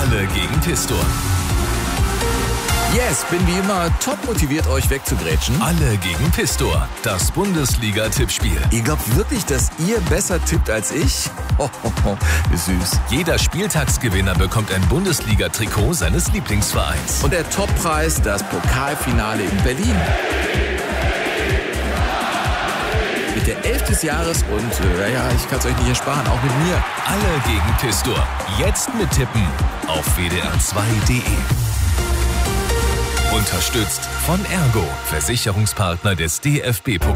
Alle gegen Pistor. Yes, bin wie immer top motiviert, euch wegzugrätschen. Alle gegen Pistor. Das Bundesliga-Tippspiel. Ihr glaubt wirklich, dass ihr besser tippt als ich? Ist süß. Jeder Spieltagsgewinner bekommt ein Bundesliga-Trikot seines Lieblingsvereins. Und der Toppreis, das Pokalfinale in Berlin. Mit der 11 des Jahres und, ich kann es euch nicht ersparen, auch mit mir. Alle gegen Pistor. Jetzt mittippen auf wdr2.de. Unterstützt von Ergo, Versicherungspartner des DFB-Pokals.